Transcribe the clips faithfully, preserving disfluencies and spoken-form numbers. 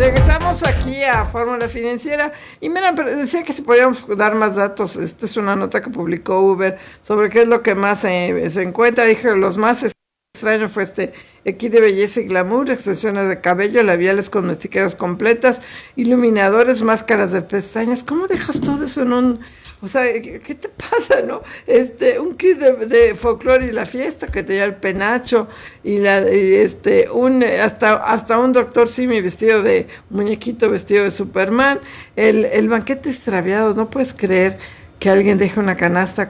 Regresamos aquí a Fórmula Financiera y mira, decía que si podíamos dar más datos. Esta es una nota que publicó Uber sobre qué es lo que más eh, se encuentra. Dije, los más extraños fue este kit de belleza y glamour, extensiones de cabello, labiales con metiqueras completas, iluminadores, máscaras de pestañas. ¿Cómo dejas todo eso en un... O sea, ¿qué, qué te pasa, no? Este, un kit de, de folclore y la fiesta que tenía el penacho y la, y este, un, hasta, hasta un doctor Simi vestido de muñequito, vestido de Superman, el, el banquete extraviado, no puedes creer que alguien deje una canasta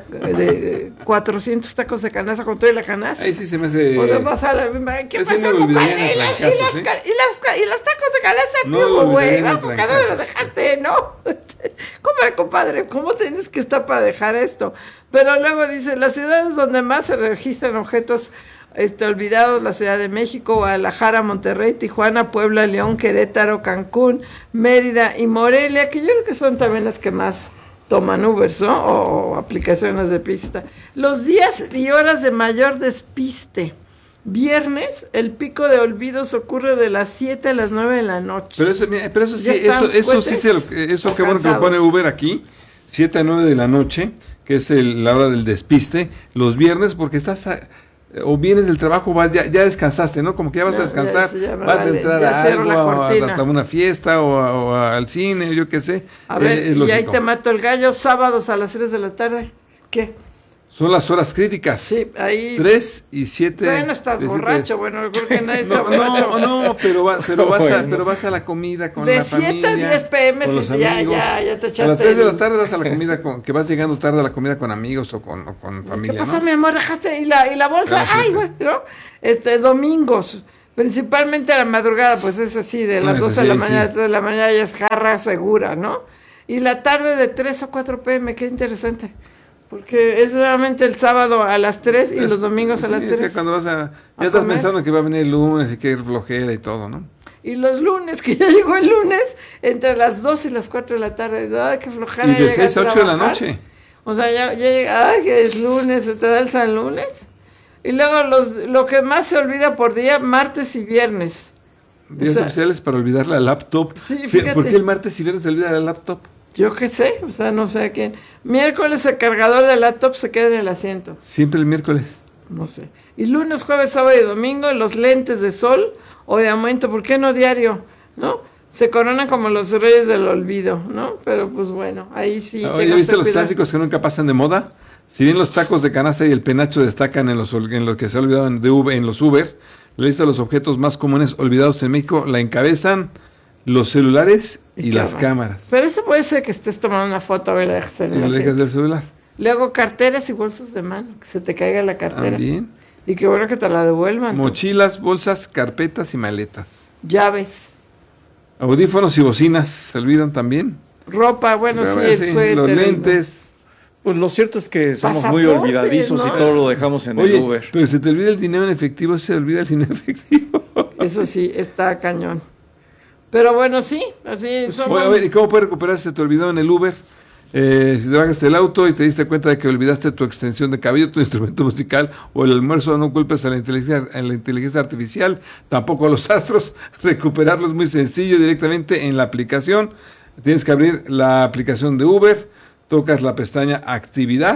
de cuatrocientos tacos de canasta con toda la canasta. Ahí sí se me hace... O sea, pasa la, ¿qué pasó, compadre? Y, la, y, las, ¿sí? y, las, y los tacos de canasta, no, güey, vamos, cada vez los dejaste, ¿no? ¿Cómo, compadre? ¿Cómo tienes que estar para dejar esto? Pero luego dice, las ciudades donde más se registran objetos este, olvidados, la Ciudad de México, Guadalajara, Monterrey, Tijuana, Puebla, León, Querétaro, Cancún, Mérida y Morelia, que yo creo que son también las que más toman Ubers, ¿no? O aplicaciones de pista. Los días y horas de mayor despiste. Viernes, el pico de olvidos ocurre de las siete a las nueve de la noche. Pero eso, pero eso sí, eso, eso sí se lo, eso qué bueno que lo pone Uber aquí, siete a nueve de la noche, que es el, la hora del despiste, los viernes, porque estás a, o vienes del trabajo, vas, ya, ya descansaste, ¿no? Como que ya vas a descansar, ya, ya vas vale, a entrar a algo, a, a, a una fiesta o, a, o a, al cine, yo qué sé. A ver, eh, y lógico. Ahí te mato el gallo, sábados a las tres de la tarde. ¿Qué? Son las horas críticas. Sí, ahí. tres y siete. Todavía no estás borracho, bueno, yo creo que nadie está no, borracho. No, no, pero, va, pero, vas a, pero vas a la comida con de la familia. De siete a diez pm, con los sí, ya, amigos. ya, ya te echaste. A las tres de la tarde vas a la comida, con, que vas llegando tarde a la comida con amigos o con, o con familia, ¿qué pasa, ¿no? mi amor? Dejaste, y la, y la bolsa, claro, ay, güey, sí, ¿no? Este, domingos, principalmente a la madrugada, pues es así, de las doce sí, de la mañana, sí. tres de la mañana ya es jarra segura, ¿no? Y la tarde de tres o cuatro pm, qué interesante. Porque es realmente el sábado a las tres y es, los domingos a las sí, tres. Es que cuando vas a... Ya a estás comer. Pensando que va a venir el lunes y que es flojera y todo, ¿no? Y los lunes, que ya llegó el lunes, entre las dos y las cuatro de la tarde. ¡Ay, qué flojera! Y de seis a ocho de la noche. O sea, ya, ya llega... ¡Ay, que es lunes! ¿Se te da el San Lunes? Y luego los, lo que más se olvida por día, martes y viernes. Días o sea, oficiales para olvidar la laptop. Sí, fíjate. ¿Por qué el martes y viernes se olvida la laptop? Yo qué sé, o sea, no sé a quién. Miércoles el cargador del laptop se queda en el asiento. Siempre el miércoles. No sé. Y lunes, jueves, sábado y domingo los lentes de sol o de aumento, ¿por qué no diario? ¿No? Se coronan como los reyes del olvido, ¿no? Pero pues bueno, ahí sí. Oye, ¿viste los clásicos que nunca pasan de moda? Si bien los tacos de canasta y el penacho destacan en, los, en lo que se ha olvidado en, de Uber, en los Uber, la lista de los objetos más comunes olvidados en México la encabezan los celulares y, y las cámaras. Pero eso puede ser que estés tomando una foto y la dejas en el asiento. Dejas del celular. Luego carteras y bolsos de mano, que se te caiga la cartera. También. Y qué bueno que te la devuelvan. Mochilas, tú. Bolsas, carpetas y maletas. Llaves. Audífonos y bocinas, ¿se olvidan también? Ropa, bueno, sí, el sí, suéter. Los lentes. Pues lo cierto es que somos muy olvidadizos, ¿no? Y todo lo dejamos en Oye, el Uber. Pero se te olvida el dinero en efectivo, se olvida el dinero en efectivo. Eso sí, está cañón. Pero bueno, sí, así pues somos... Oye, a ver, ¿y cómo puedes recuperar si se te olvidó en el Uber? Eh, si te bajaste el auto y te diste cuenta de que olvidaste tu extensión de cabello, tu instrumento musical o el almuerzo, no culpes a la inteligencia, a la inteligencia artificial, tampoco a los astros. Recuperarlo es muy sencillo, directamente en la aplicación. Tienes que abrir la aplicación de Uber, tocas la pestaña Actividad,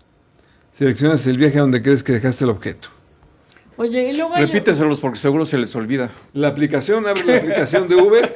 seleccionas el viaje a donde crees que dejaste el objeto. Oye, y luego repíteselos porque seguro se les olvida. La aplicación, abre la aplicación de Uber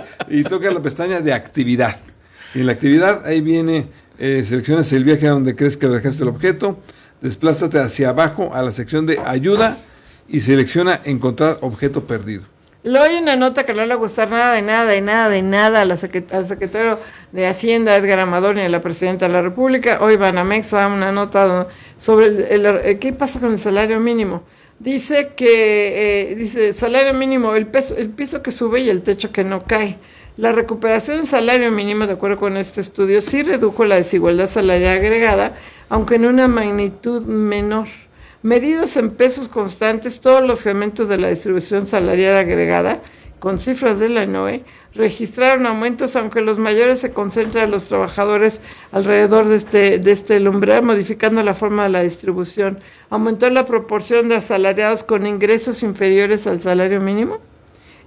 y toca la pestaña de actividad. Y en la actividad, ahí viene, eh, seleccionas el viaje a donde crees que dejaste el objeto, desplázate hacia abajo a la sección de ayuda y selecciona encontrar objeto perdido. Luego hay una nota que no le va a gustar nada, de nada, de nada, de nada al secretario de Hacienda, Edgar Amador, y a la presidenta de la República. Hoy Banamex da una nota sobre el, el, el, qué pasa con el salario mínimo. Dice que, eh, dice, salario mínimo, el, peso, el piso que sube y el techo que no cae. La recuperación del salario mínimo, de acuerdo con este estudio, sí redujo la desigualdad salarial agregada, aunque en una magnitud menor. Medidos en pesos constantes, todos los segmentos de la distribución salarial agregada, con cifras de la N O E, registraron aumentos, aunque los mayores se concentran en los trabajadores alrededor de este, de este umbral, modificando la forma de la distribución. Aumentó la proporción de asalariados con ingresos inferiores al salario mínimo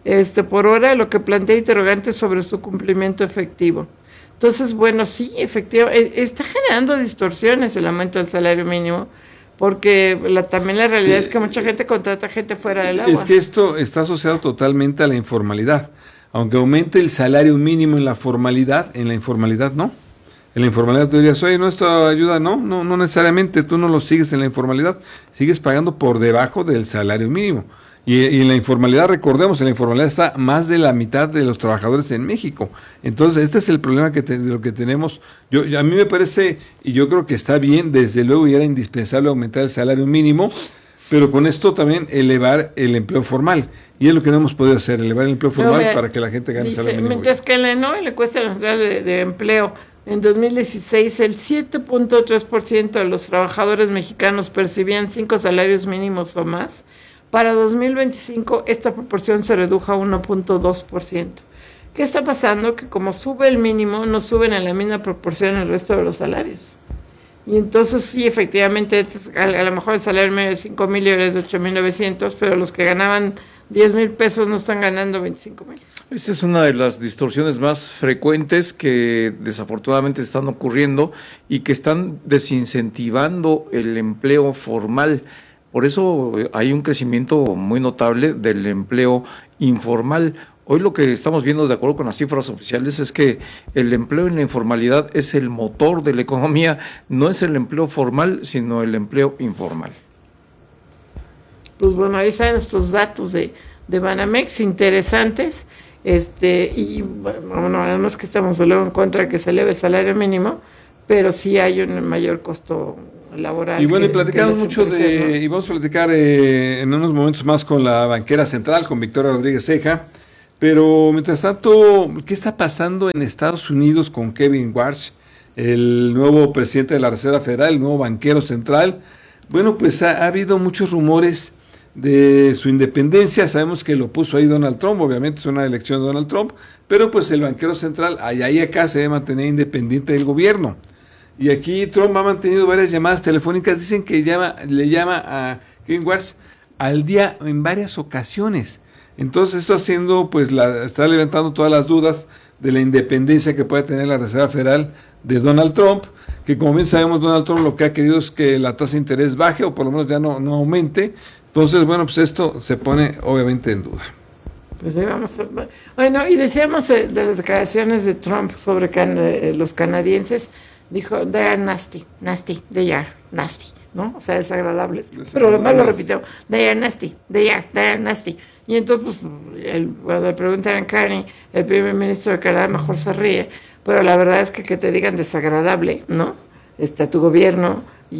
este, por hora, lo que plantea interrogantes sobre su cumplimiento efectivo. Entonces, bueno, sí, efectivamente, está generando distorsiones el aumento del salario mínimo, porque la, también la realidad sí, es que mucha gente contrata gente fuera del agua. Es que esto está asociado totalmente a la informalidad. Aunque aumente el salario mínimo en la formalidad, en la informalidad no. En la informalidad tú dirías, oye, no, esto ayuda, no, no, no necesariamente, tú no lo sigues en la informalidad, sigues pagando por debajo del salario mínimo. Y, y en la informalidad, recordemos, en la informalidad está más de la mitad de los trabajadores en México. Entonces, este es el problema que te, de lo que tenemos. Yo, yo a mí me parece, y yo creo que está bien, desde luego, y era indispensable aumentar el salario mínimo, pero con esto también elevar el empleo formal. Y es lo que no hemos podido hacer, elevar el empleo formal vea, para que la gente gane dice, salario mínimo. Mientras que en la ENOE le cuesta nacional de, de empleo, en dos mil dieciséis el siete punto tres por ciento de los trabajadores mexicanos percibían cinco salarios mínimos o más. Para dos mil veinticinco esta proporción se redujo a uno punto dos por ciento. ¿Qué está pasando? Que como sube el mínimo, no suben en la misma proporción el resto de los salarios. Y entonces sí, efectivamente, a, a lo mejor el salario medio de cinco mil y ahora es de ocho mil novecientos, pero los que ganaban diez mil pesos no están ganando veinticinco mil. Esa es una de las distorsiones más frecuentes que desafortunadamente están ocurriendo y que están desincentivando el empleo formal. Por eso hay un crecimiento muy notable del empleo informal. Hoy lo que estamos viendo, de acuerdo con las cifras oficiales, es que el empleo en la informalidad es el motor de la economía, no es el empleo formal, sino el empleo informal. Pues bueno, ahí están estos datos de, de Banamex interesantes, este y bueno, no es que estamos luego en contra de que se eleve el salario mínimo, pero sí hay un mayor costo laboral. Y bueno, que, y platicamos mucho de, ¿no? Y vamos a platicar eh, en unos momentos más con la banquera central, con Victoria Rodríguez Ceja, pero mientras tanto, ¿qué está pasando en Estados Unidos con Kevin Warsh, el nuevo presidente de la Reserva Federal, el nuevo banquero central? Bueno, pues ha, ha habido muchos rumores de su independencia. Sabemos que lo puso ahí Donald Trump, obviamente es una elección de Donald Trump, pero pues el banquero central allá y acá se debe mantener independiente del gobierno. Y aquí Trump ha mantenido varias llamadas telefónicas, dicen que llama, le llama a Kevin Warsh al día en varias ocasiones. Entonces esto haciendo, pues la, está levantando todas las dudas de la independencia que puede tener la Reserva Federal de Donald Trump, que como bien sabemos Donald Trump lo que ha querido es que la tasa de interés baje o por lo menos ya no, no aumente. Entonces, bueno, pues esto se pone obviamente en duda. Pues ahí vamos a... Bueno, y decíamos de las declaraciones de Trump sobre can, eh, los canadienses, dijo, they are nasty, nasty, they are nasty, ¿no? O sea, desagradables. desagradables. Pero lo más lo repitió, they are nasty, they are, they are nasty. Y entonces, pues, el, cuando le preguntan a Carney, el primer ministro de Canadá mejor se ríe, pero la verdad es que que te digan desagradable, ¿no? Está tu gobierno,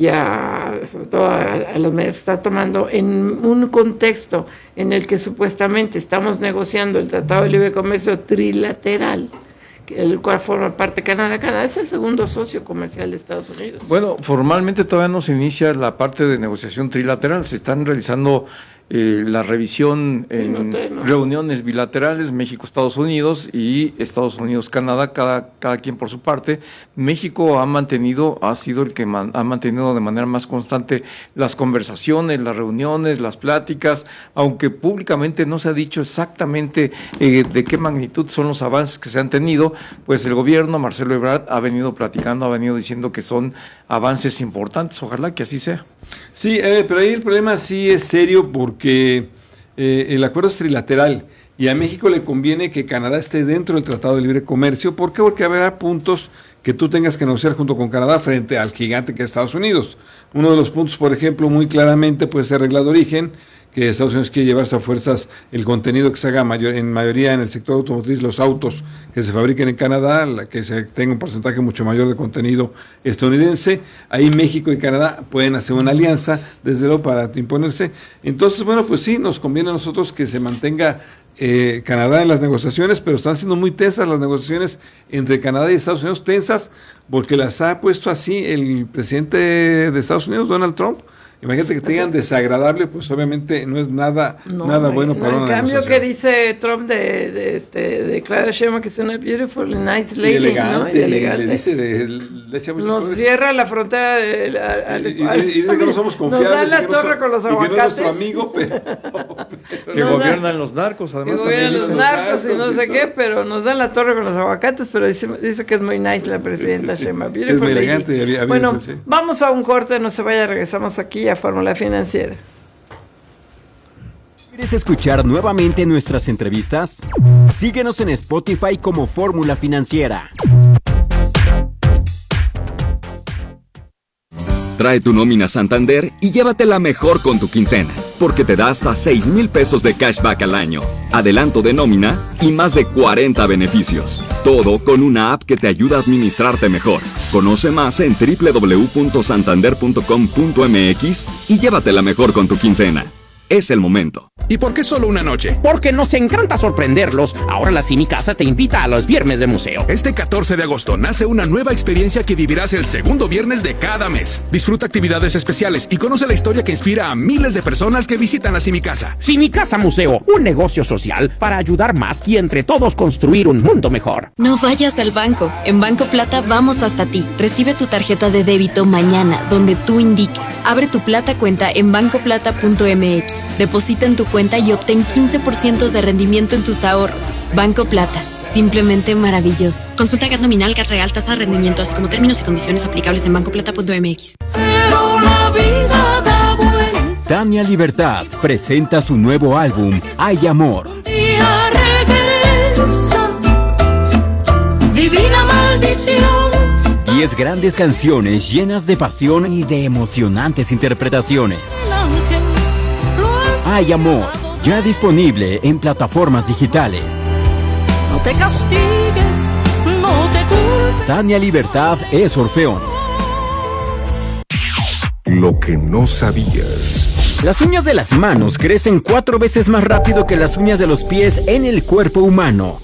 ya sobre todo a, a los medios que está tomando en un contexto en el que supuestamente estamos negociando el Tratado de Libre Comercio trilateral, el cual forma parte de Canadá. Canadá es el segundo socio comercial de Estados Unidos. Bueno, formalmente todavía no se inicia la parte de negociación trilateral, se están realizando eh, la revisión en sí, no te, no. reuniones bilaterales, México-Estados Unidos y Estados Unidos-Canadá, cada, cada quien por su parte. México ha mantenido, ha sido el que man, ha mantenido de manera más constante las conversaciones, las reuniones, las pláticas, aunque públicamente no se ha dicho exactamente eh, de qué magnitud son los avances que se han tenido, pues el gobierno, Marcelo Ebrard, ha venido platicando, ha venido diciendo que son avances importantes, ojalá que así sea. Sí, eh, pero ahí el problema sí es serio porque eh, el acuerdo es trilateral y a México le conviene que Canadá esté dentro del Tratado de Libre Comercio. ¿Por qué? Porque habrá puntos que tú tengas que negociar junto con Canadá frente al gigante que es Estados Unidos. Uno de los puntos, por ejemplo, muy claramente puede ser regla de origen, que Estados Unidos quiere llevarse a fuerzas el contenido que se haga mayor, en mayoría en el sector automotriz, los autos que se fabriquen en Canadá, la, que se tenga un porcentaje mucho mayor de contenido estadounidense. Ahí México y Canadá pueden hacer una alianza, desde luego, para imponerse. Entonces, bueno, pues sí, nos conviene a nosotros que se mantenga eh, Canadá en las negociaciones, pero están siendo muy tensas las negociaciones entre Canadá y Estados Unidos, tensas porque las ha puesto así el presidente de Estados Unidos, Donald Trump. Imagínate que te digan desagradable, pues obviamente no es nada no, nada bueno no, para no, una en cambio negociación. Que dice Trump de, de, este, de Claudia Sheinbaum que es una beautiful nice lady, y elegante, ¿no? Y elegante. Y le dice de, le echa muchas nos flores. Cierra la frontera de, la, al, y, y, y dice que no somos confiables, nos da la y que torre no so, con los y que no es aguacates, nuestro amigo, pero, pero que gobiernan los narcos, además que gobiernan los dicen, narcos y no sé y qué, pero nos dan la torre con los aguacates, pero dice, dice que es muy nice la presidenta sí, sí, sí. Sheinbaum, beautiful es muy lady. elegante, había, había bueno, eso, sí. Vamos a un corte, no se vaya, regresamos aquí a Fórmula Financiera. ¿Quieres escuchar nuevamente nuestras entrevistas? Síguenos en Spotify como Fórmula Financiera. Trae tu nómina Santander y llévatela mejor con tu quincena, porque te da hasta seis mil pesos de cashback al año, adelanto de nómina y más de cuarenta beneficios. Todo con una app que te ayuda a administrarte mejor. Conoce más en doble u doble u doble u punto santander punto com punto m x y llévatela mejor con tu quincena. Es el momento. ¿Y por qué solo una noche? Porque nos encanta sorprenderlos. Ahora la Cine Casa te invita a los viernes de museo. Este catorce de agosto nace una nueva experiencia que vivirás el segundo viernes de cada mes. Disfruta actividades especiales y conoce la historia que inspira a miles de personas que visitan la Cine Casa. Cine Casa Museo, un negocio social para ayudar más y entre todos construir un mundo mejor. No vayas al banco. En Banco Plata vamos hasta ti. Recibe tu tarjeta de débito mañana, donde tú indiques. Abre tu Plata cuenta en banco plata punto m x. Deposita en tu cuenta y obtén quince por ciento de rendimiento en tus ahorros. Banco Plata, simplemente maravilloso. Consulta G A T nominal, G A T real, tasa de rendimiento, así como términos y condiciones aplicables en banco plata punto m x. Pero la vida da vuelta. Tania Libertad presenta su nuevo álbum, Hay Amor. Un día regresa, divina maldición. Diez grandes canciones llenas de pasión y de emocionantes interpretaciones. Hay Amor, ya disponible en plataformas digitales. No te castigues, no te culpes. Tania Libertad es Orfeón. Lo que no sabías. Las uñas de las manos crecen cuatro veces más rápido que las uñas de los pies en el cuerpo humano.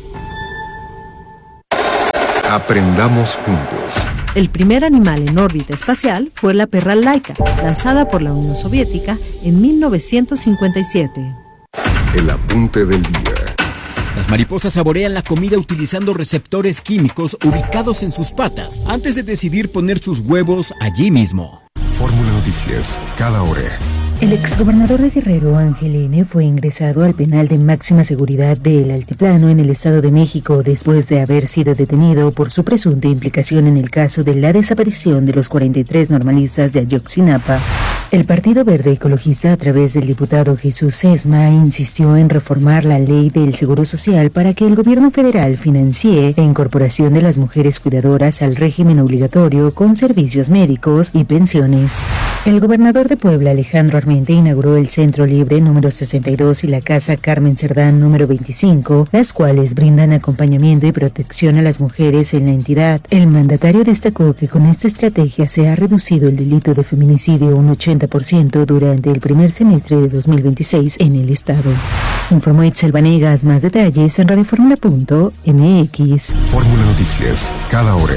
Aprendamos juntos. El primer animal en órbita espacial fue la perra Laika, lanzada por la Unión Soviética en mil novecientos cincuenta y siete. El apunte del día. Las mariposas saborean la comida utilizando receptores químicos ubicados en sus patas antes de decidir poner sus huevos allí mismo. Fórmula Noticias, cada hora. El exgobernador de Guerrero, Ángel N., fue ingresado al penal de máxima seguridad del Altiplano en el Estado de México después de haber sido detenido por su presunta implicación en el caso de la desaparición de los cuarenta y tres normalistas de Ayotzinapa. El Partido Verde Ecologista, a través del diputado Jesús Sesma, insistió en reformar la ley del Seguro Social para que el gobierno federal financie la incorporación de las mujeres cuidadoras al régimen obligatorio con servicios médicos y pensiones. El gobernador de Puebla, Alejandro Armenta, inauguró el Centro Libre número sesenta y dos y la Casa Carmen Cerdán número veinticinco, las cuales brindan acompañamiento y protección a las mujeres en la entidad. El mandatario destacó que con esta estrategia se ha reducido el delito de feminicidio un ochenta por ciento durante el primer semestre de dos mil veintiséis en el estado. Informó Itzel Vanegas. Más detalles en radioformula punto m x. Fórmula Noticias, cada hora.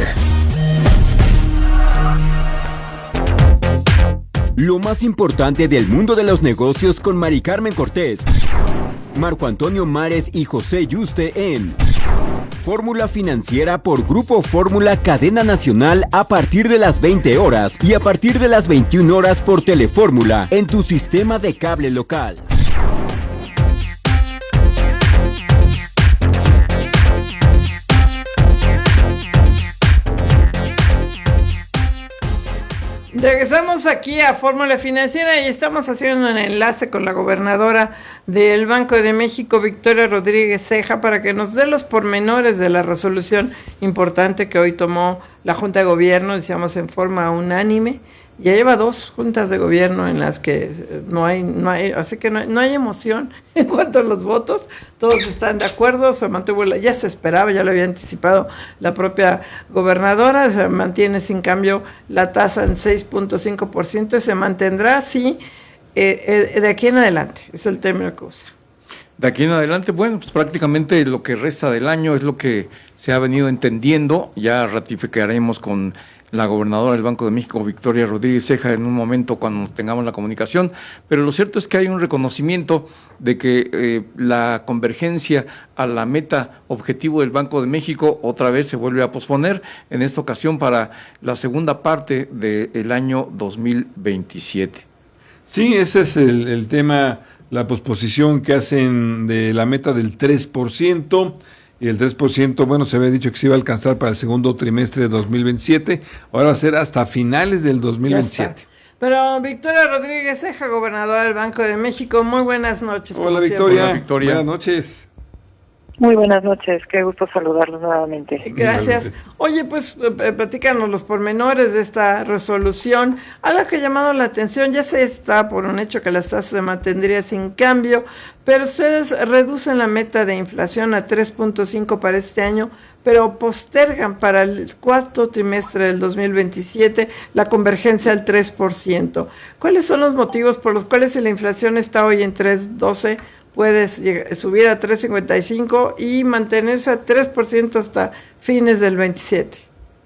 Lo más importante del mundo de los negocios con Mari Carmen Cortés, Marco Antonio Mares y José Yuste en Fórmula Financiera por Grupo Fórmula Cadena Nacional a partir de las veinte horas y a partir de las veintiuna horas por Telefórmula en tu sistema de cable local. Regresamos aquí a Fórmula Financiera y estamos haciendo un enlace con la gobernadora del Banco de México, Victoria Rodríguez Ceja, para que nos dé los pormenores de la resolución importante que hoy tomó la Junta de Gobierno, decíamos en forma unánime. Ya lleva dos juntas de gobierno en las que no hay, no hay, así que no hay, no hay emoción en cuanto a los votos, todos están de acuerdo, se mantuvo, la, ya se esperaba, ya lo había anticipado la propia gobernadora, se mantiene sin cambio la tasa en seis punto cinco por ciento y se mantendrá así eh, eh, de aquí en adelante, es el término que usa. De aquí en adelante, bueno, pues prácticamente lo que resta del año es lo que se ha venido entendiendo, ya ratificaremos con la gobernadora del Banco de México, Victoria Rodríguez Ceja, en un momento cuando tengamos la comunicación, pero lo cierto es que hay un reconocimiento de que eh, la convergencia a la meta objetivo del Banco de México otra vez se vuelve a posponer, en esta ocasión para la segunda parte del año dos mil veintisiete. Sí, ese es el, el tema, la posposición que hacen de la meta del tres por ciento. Y el tres por ciento, bueno, se había dicho que se iba a alcanzar para el segundo trimestre de dos mil veintisiete, ahora va a ser hasta finales del dos mil veintisiete. Pero Victoria Rodríguez Ceja, gobernadora del Banco de México, muy buenas noches. Hola Victoria. Hola Victoria, buenas noches. Muy buenas noches, qué gusto saludarlos nuevamente. Gracias. Oye, pues eh, platícanos los pormenores de esta resolución. Algo que ha llamado la atención, ya se está por un hecho que las tasas se mantendría sin cambio, pero ustedes reducen la meta de inflación a tres punto cinco para este año, pero postergan para el cuarto trimestre del dos mil veintisiete la convergencia al tres por ciento. ¿Cuáles son los motivos por los cuales si la inflación está hoy en tres punto doce, puedes llegar, subir a tres punto cincuenta y cinco y mantenerse a tres por ciento hasta fines del veintisiete?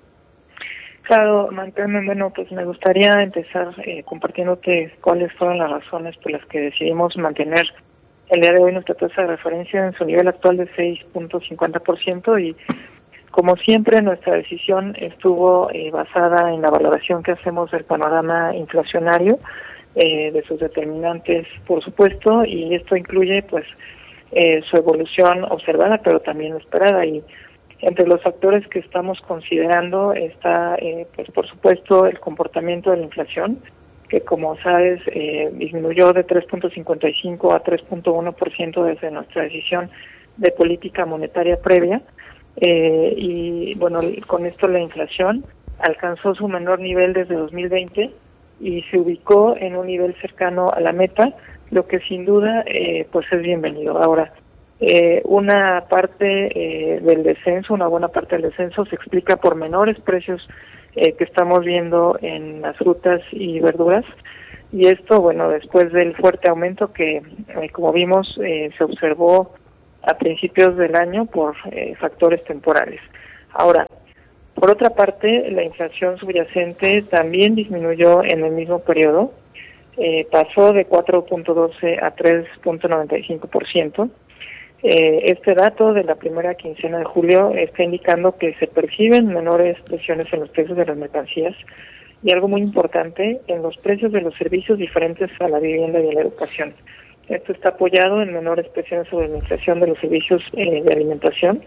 Claro, mantenerme, bueno, pues me gustaría empezar eh, compartiéndote cuáles fueron las razones por las que decidimos mantener el día de hoy nuestra tasa de referencia en su nivel actual de seis punto cincuenta por ciento, y como siempre nuestra decisión estuvo eh, basada en la valoración que hacemos del panorama inflacionario, Eh, de sus determinantes, por supuesto, y esto incluye pues eh, su evolución observada, pero también esperada, y entre los factores que estamos considerando está eh, pues por supuesto el comportamiento de la inflación, que como sabes eh, disminuyó de tres punto cincuenta y cinco a tres punto uno por ciento desde nuestra decisión de política monetaria previa, eh, y bueno, con esto la inflación alcanzó su menor nivel desde dos mil veinte y se ubicó en un nivel cercano a la meta, lo que sin duda eh, pues es bienvenido. Ahora, eh, una parte eh, del descenso, una buena parte del descenso se explica por menores precios eh, que estamos viendo en las frutas y verduras, y esto, bueno, después del fuerte aumento que, eh, como vimos, eh, se observó a principios del año por eh, factores temporales. Ahora, por otra parte, la inflación subyacente también disminuyó en el mismo periodo, eh, pasó de cuatro punto doce a tres punto noventa y cinco por ciento. Eh, este dato de la primera quincena de julio está indicando que se perciben menores presiones en los precios de las mercancías y, algo muy importante, en los precios de los servicios diferentes a la vivienda y a la educación. Esto está apoyado en menores presiones sobre la inflación de los servicios eh, de alimentación.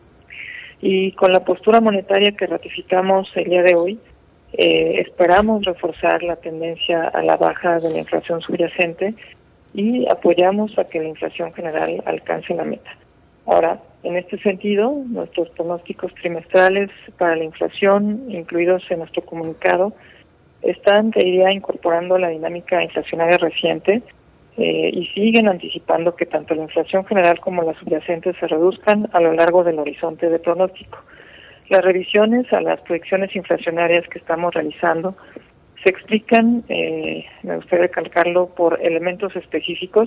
Y con la postura monetaria que ratificamos el día de hoy, eh, esperamos reforzar la tendencia a la baja de la inflación subyacente y apoyamos a que la inflación general alcance la meta. Ahora, en este sentido, nuestros pronósticos trimestrales para la inflación, incluidos en nuestro comunicado, están, te diría, incorporando la dinámica inflacionaria reciente, Eh, y siguen anticipando que tanto la inflación general como la subyacente se reduzcan a lo largo del horizonte de pronóstico. Las revisiones a las proyecciones inflacionarias que estamos realizando se explican, eh, me gustaría recalcarlo, por elementos específicos,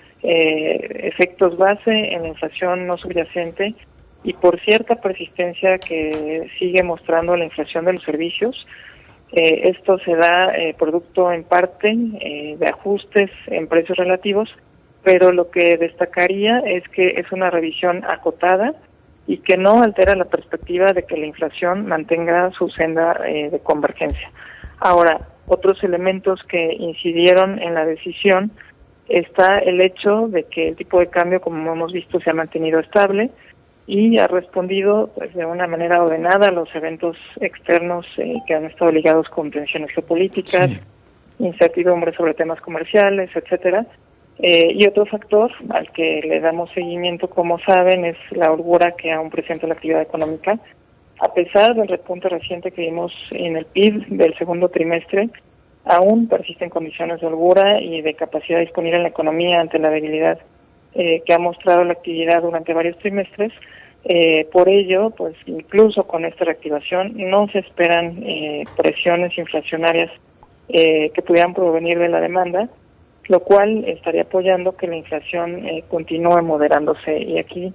eh, efectos base en la inflación no subyacente y por cierta persistencia que sigue mostrando la inflación de los servicios. Eh, esto se da eh, producto en parte eh, de ajustes en precios relativos, pero lo que destacaría es que es una revisión acotada y que no altera la perspectiva de que la inflación mantenga su senda eh, de convergencia. Ahora, otros elementos que incidieron en la decisión está el hecho de que el tipo de cambio, como hemos visto, se ha mantenido estable y ha respondido pues de una manera ordenada a los eventos externos eh, que han estado ligados con tensiones geopolíticas, sí, incertidumbre sobre temas comerciales, etcétera. Eh, y otro factor al que le damos seguimiento, como saben, es la holgura que aún presenta la actividad económica. A pesar del repunte reciente que vimos en el P I B del segundo trimestre, aún persisten condiciones de holgura y de capacidad disponible en la economía ante la debilidad eh, que ha mostrado la actividad durante varios trimestres. Eh, por ello, pues incluso con esta reactivación no se esperan eh, presiones inflacionarias eh, que pudieran provenir de la demanda, lo cual estaría apoyando que la inflación eh, continúe moderándose. Y aquí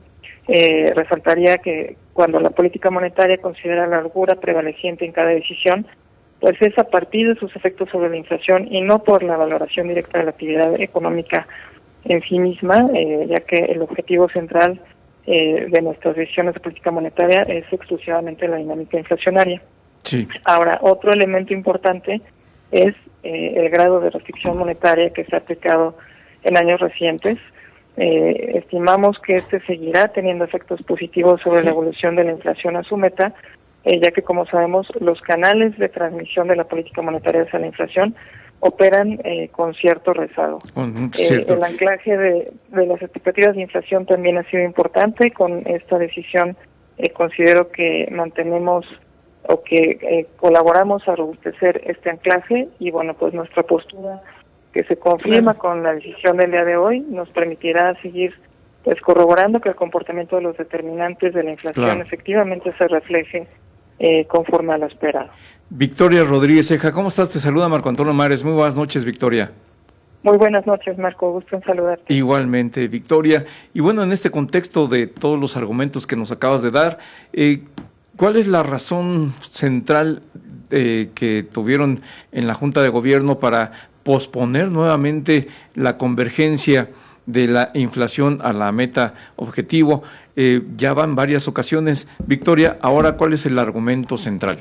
eh, resaltaría que cuando la política monetaria considera la holgura prevaleciente en cada decisión, pues es a partir de sus efectos sobre la inflación y no por la valoración directa de la actividad económica en sí misma, eh, ya que el objetivo central eh, de nuestras decisiones de política monetaria es exclusivamente la dinámica inflacionaria. Sí. Ahora, otro elemento importante es eh, el grado de restricción monetaria que se ha aplicado en años recientes. Eh, estimamos que este seguirá teniendo efectos positivos sobre sí. la evolución de la inflación a su meta, eh, ya que, como sabemos, los canales de transmisión de la política monetaria hacia la inflación operan eh, con cierto rezago. Con cierto. Eh, el anclaje de, de las expectativas de inflación también ha sido importante. Con esta decisión eh, considero que mantenemos o que eh, colaboramos a robustecer este anclaje y, bueno, pues nuestra postura que se confirma con la decisión del día de hoy nos permitirá seguir pues corroborando que el comportamiento de los determinantes de la inflación claro. efectivamente se refleje eh, conforme a lo esperado. Victoria Rodríguez Ceja, ¿cómo estás? Te saluda Marco Antonio Mares. Muy buenas noches, Victoria. Muy buenas noches, Marco. Gusto en saludarte. Igualmente, Victoria. Y bueno, en este contexto de todos los argumentos que nos acabas de dar, eh, ¿cuál es la razón central eh, que tuvieron en la Junta de Gobierno para posponer nuevamente la convergencia de la inflación a la meta objetivo? Eh, ya van varias ocasiones. Victoria, ahora, ¿cuál es el argumento central?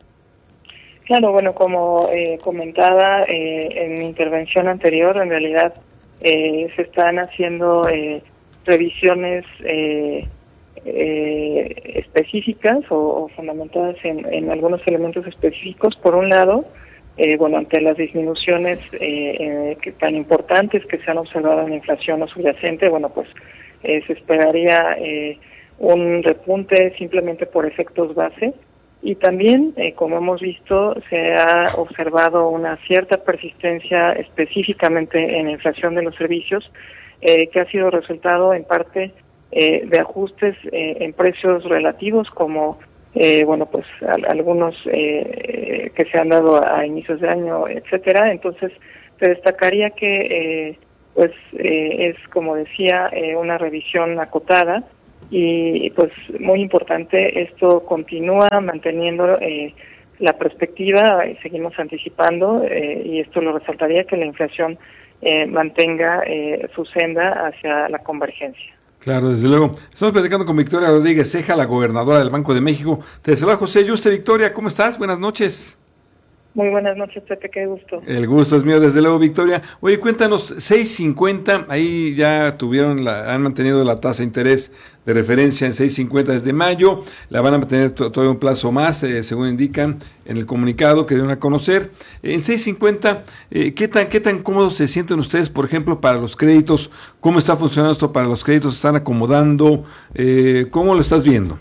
Claro, bueno, como eh, comentaba eh, en mi intervención anterior, en realidad eh, se están haciendo eh, revisiones eh, eh, específicas o, o fundamentadas en, en algunos elementos específicos. Por un lado, Eh, bueno, ante las disminuciones eh, eh, que, tan importantes que se han observado en la inflación no subyacente, bueno, pues eh, se esperaría eh, un repunte simplemente por efectos base. Y también, eh, como hemos visto, se ha observado una cierta persistencia específicamente en la inflación de los servicios, eh, que ha sido resultado en parte eh, de ajustes eh, en precios relativos como Eh, bueno, pues a, algunos eh, que se han dado a, a inicios de año, etcétera. Entonces, se destacaría que, eh, pues, eh, es, como decía, eh, una revisión acotada y, pues, muy importante, esto continúa manteniendo eh, la perspectiva, y seguimos anticipando, eh, y esto lo resaltaría, que la inflación eh, mantenga eh, su senda hacia la convergencia. Claro, desde luego. Estamos platicando con Victoria Rodríguez Ceja, la gobernadora del Banco de México. Te saluda José Yuste. Victoria, ¿cómo estás? Buenas noches. Muy buenas noches, Pepe, qué gusto. El gusto es mío, desde luego, Victoria. Oye, cuéntanos, seis cincuenta, ahí ya tuvieron, la, han mantenido la tasa de interés de referencia en seis cincuenta desde mayo, la van a mantener to, todavía un plazo más, eh, según indican en el comunicado que dieron a conocer. En seis cincuenta, eh, ¿qué tan qué tan cómodos se sienten ustedes, por ejemplo, para los créditos? ¿Cómo está funcionando esto para los créditos? ¿Se están acomodando? Eh, ¿Cómo lo estás viendo?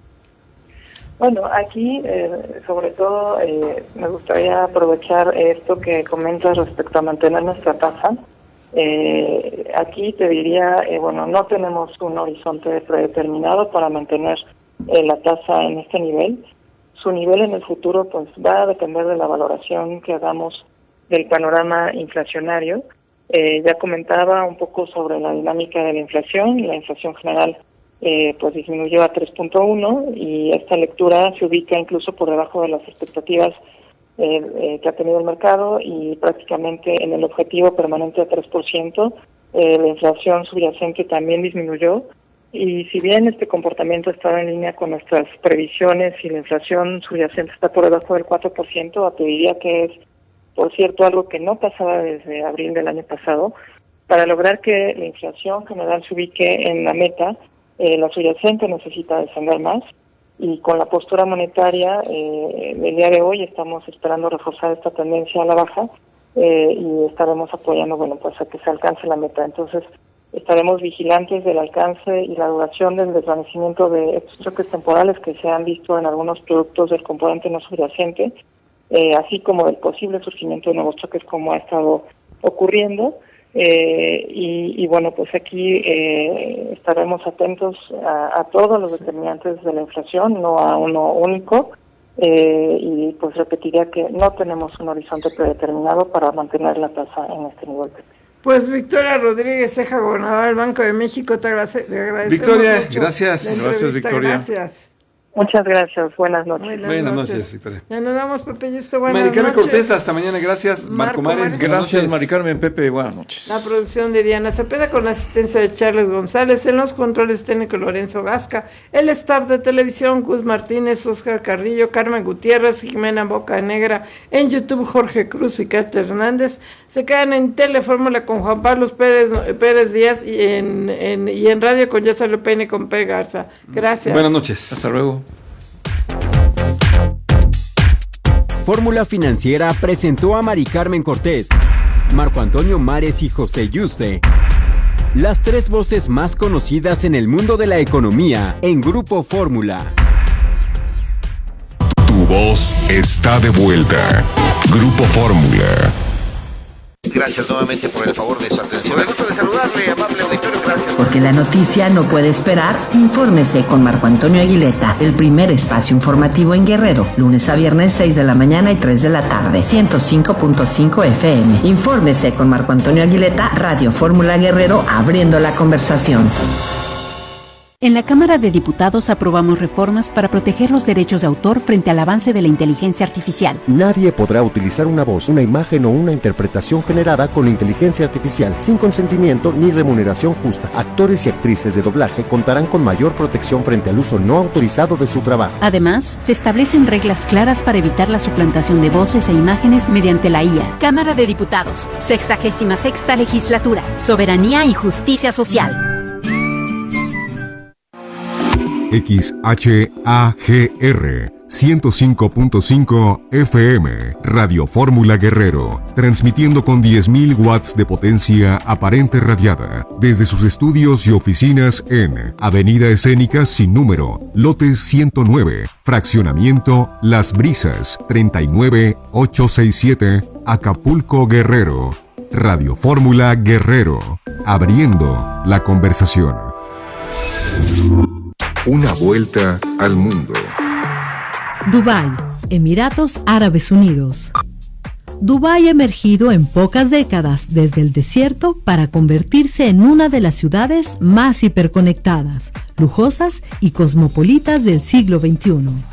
Bueno, aquí, eh, sobre todo, eh, me gustaría aprovechar esto que comentas respecto a mantener nuestra tasa. Eh, aquí te diría, eh, bueno, no tenemos un horizonte predeterminado para mantener eh, la tasa en este nivel. Su nivel en el futuro, pues, va a depender de la valoración que hagamos del panorama inflacionario. Eh, ya comentaba un poco sobre la dinámica de la inflación. La inflación general Eh, pues disminuyó a tres punto uno y esta lectura se ubica incluso por debajo de las expectativas eh, eh, que ha tenido el mercado y prácticamente en el objetivo permanente de tres por ciento. Eh, la inflación subyacente también disminuyó y si bien este comportamiento estaba en línea con nuestras previsiones y la inflación subyacente está por debajo del cuatro por ciento, te diría que es, por cierto, algo que no pasaba desde abril del año pasado. Para lograr que la inflación general se ubique en la meta, Eh, la subyacente necesita descender más y con la postura monetaria eh, del día de hoy estamos esperando reforzar esta tendencia a la baja eh, y estaremos apoyando, bueno, pues a que se alcance la meta. Entonces, estaremos vigilantes del alcance y la duración del desvanecimiento de estos choques temporales que se han visto en algunos productos del componente no subyacente, eh, así como del posible surgimiento de nuevos choques como ha estado ocurriendo. Eh, y, y bueno, pues aquí eh, estaremos atentos a, a todos los determinantes de la inflación, no a uno único, eh, y pues repetiría que no tenemos un horizonte predeterminado para mantener la tasa en este nivel. Pues Victoria Rodríguez Ceja, gobernadora del Banco de México, te, agradece, te agradecemos Victoria, mucho gracias. Gracias, Victoria. Gracias. Muchas gracias, buenas noches. Buenas, Buenas noches. noches, Victoria. Ya nos vamos, Pepe Yusto, buenas Mari Carmen noches. Cortés, hasta mañana, gracias. Marco Marco Mares, Mares. buenas Gracias, noches. Mari Carmen, Pepe, buenas noches. La producción de Diana Cepeda con la asistencia de Charles González, en los controles técnicos Lorenzo Gasca, el staff de televisión Gus Martínez, Oscar Carrillo, Carmen Gutiérrez, Jimena Boca Negra, en YouTube Jorge Cruz y Kate Hernández. Se quedan en Telefórmula con Juan Pablo Pérez, Pérez Díaz y en, en, y en radio con Ya Salió Peine con P. Garza. Gracias. Buenas noches. Hasta luego. Fórmula Financiera presentó a Mari Carmen Cortés, Marco Antonio Mares y José Yuste, las tres voces más conocidas en el mundo de la economía en Grupo Fórmula. Tu voz está de vuelta. Grupo Fórmula. Gracias nuevamente por el favor de su atención. Me gusto de saludarle, amable auditorio, gracias. Porque la noticia no puede esperar, infórmese con Marco Antonio Aguileta, el primer espacio informativo en Guerrero, lunes a viernes seis de la mañana y tres de la tarde, ciento cinco punto cinco F M. Infórmese con Marco Antonio Aguileta, Radio Fórmula Guerrero, abriendo la conversación. En la Cámara de Diputados aprobamos reformas para proteger los derechos de autor frente al avance de la inteligencia artificial. Nadie podrá utilizar una voz, una imagen o una interpretación generada con inteligencia artificial sin consentimiento ni remuneración justa. Actores y actrices de doblaje contarán con mayor protección frente al uso no autorizado de su trabajo. Además, se establecen reglas claras para evitar la suplantación de voces e imágenes mediante la I A. Cámara de Diputados, sexagésima sexta legislatura, soberanía y justicia social. X H A G R ciento cinco punto cinco F M, Radio Fórmula Guerrero, transmitiendo con diez mil watts de potencia aparente radiada, desde sus estudios y oficinas en Avenida Escénica sin número, lote ciento nueve, fraccionamiento Las Brisas, treinta y nueve mil ochocientos sesenta y siete, Acapulco, Guerrero. Radio Fórmula Guerrero, abriendo la conversación. Una vuelta al mundo. Dubái, Emiratos Árabes Unidos. Dubái ha emergido en pocas décadas desde el desierto para convertirse en una de las ciudades más hiperconectadas, lujosas y cosmopolitas del siglo veintiuno.